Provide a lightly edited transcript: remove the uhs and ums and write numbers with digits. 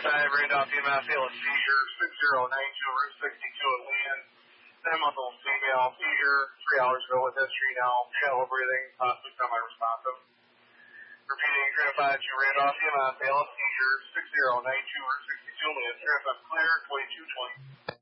Randolph EMS, ALS seizure, 6092, Route 62 at Land. 10-month-old female, seizure, 3 hours ago with history now, shallow breathing, possibly semi-responsive. Repeating, transport to Randolph EMS, ALS seizure, 6092, Route 62 Land. Transport clear, 2220.